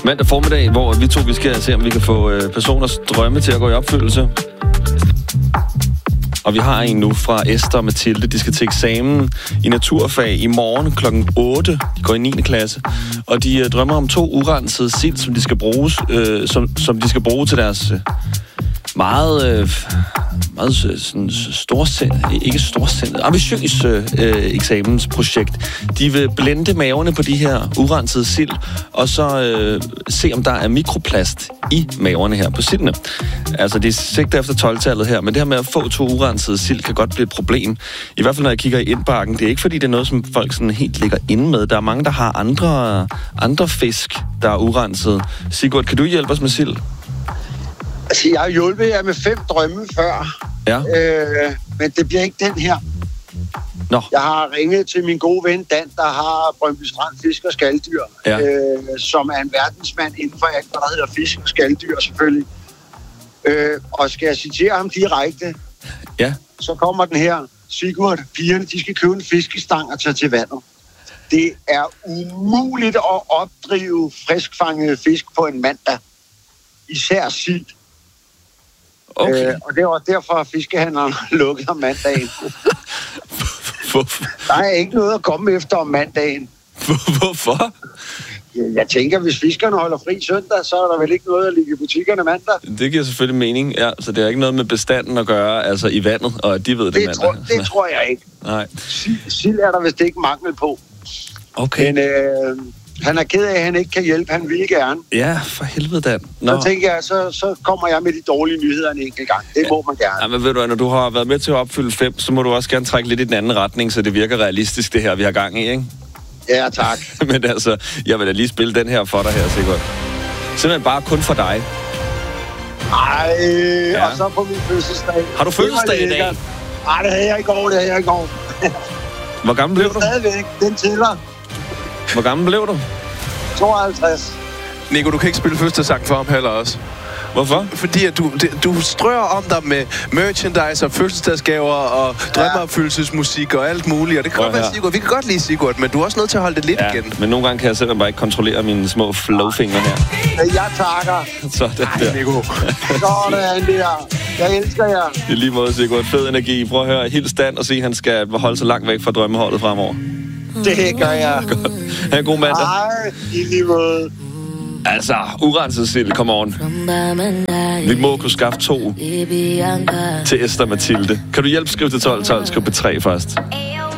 Mandag formiddag, hvor vi skal se, om vi kan få personers drømme til at gå i opfyldelse. Og vi har en nu fra Esther og Mathilde. De skal til eksamen i naturfag i morgen kl. 8. De går i 9. klasse. Og de drømmer om 2 urensede sild, som de skal bruge, som de skal bruge til deres meget sådan ambitiøs eksamensprojekt. De vil blende maverne på de her urensede sild, og så se, om der er mikroplast i maverne her på sildene. Altså, det er sigter efter 12-tallet her, men det her med at få 2 urensede sild kan godt blive et problem. I hvert fald, når jeg kigger i indbakken. Det er ikke, fordi det er noget, som folk sådan helt ligger inde med. Der er mange, der har andre fisk, der er urensede. Sigurd, kan du hjælpe os med sild? Altså, jeg har hjulpet jer med 5 drømme før. Ja. Men det bliver ikke den her. Nå. Jeg har ringet til min gode ven Dan, der har Brøndby Strand Fisk og Skaldyr, som er en verdensmand inden for alt, hvad der hedder fisk og skaldyr selvfølgelig. Og skal jeg citere ham direkte, så kommer den her. Sigurd, pigerne, de skal købe en fiskestang og tage til vandet. Det er umuligt at opdrive friskfangede fisk på en mandag. Især sild. Okay. Og det var derfor, at fiskehandleren lukkede om mandagen. Der er ikke noget at komme efter om mandagen. Hvorfor? Jeg tænker, hvis fiskerne holder fri søndag, så er der vel ikke noget at ligge i butikkerne mandag. Det giver selvfølgelig mening, ja. Så det er ikke noget med bestanden at gøre, altså i vandet, og at de ved det mandag. Det tror jeg ikke. Nej. Sild er der vist ikke mangel på. Okay. Men han er ked af, at han ikke kan hjælpe. Han vil gerne. Ja, for helvede, Dan. Så tænker jeg, så kommer jeg med de dårlige nyheder en enkelt gang. Det må man gerne. Ja, men ved du, når du har været med til at opfylde 5, så må du også gerne trække lidt i den anden retning, så det virker realistisk, det her, vi har gang i, ikke? Ja, tak. Men altså, jeg vil da lige spille den her for dig her, Sigurd. Simpelthen bare kun for dig. Ej, og så på min fødselsdag. Har du fødselsdag i dag? Nej, det havde jeg i går, Hvor gammel blev du? Stadigvæk, den tæller. Hvor gammel blev du? 52. Nico, du kan ikke spille fødselsdagssang for ham heller også. Hvorfor? Fordi at du strøger om dig med merchandise og fødselsdagsgaver og drømmeopfyldelsesmusik og alt muligt. Og det kan godt være Sigurd. Vi kan godt lide Sigurd, men du er også nødt til at holde det lidt igen. Men nogle gange kan jeg simpelthen bare ikke kontrollere mine små flowfingre her. Jeg takker. Sådan der. Nico. Sådan der. Jeg elsker jer. I lige måde, Sigurd. Fed energi. Prøv at høre helt stand og se, at han skal holde sig langt væk fra drømmeholdet fremover. Det gør jeg. Godt. Ha' en god mandag. Hej, i lige måde. Altså, urenset sild, come on. Vi må kunne skaffe 2 til Esther Mathilde. Kan du hjælpe skrive til 12, skriv på 3 først.